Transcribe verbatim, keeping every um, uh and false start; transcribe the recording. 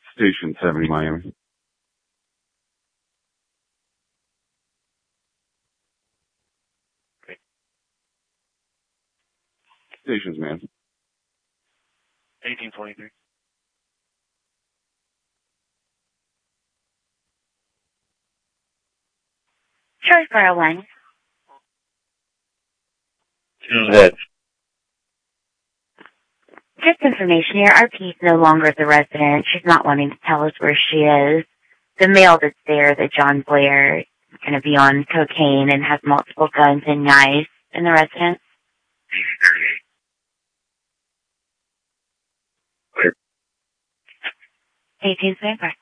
Station seventy, Miami. Stations, man. eighteen twenty-three. Charlie four oh one. Go ahead. Just information here. R P is no longer at the residence. She's not wanting to tell us where she is. The mail that's there that John Blair is going to be on cocaine and has multiple guns and knives in the residence. eighteen seventy-five.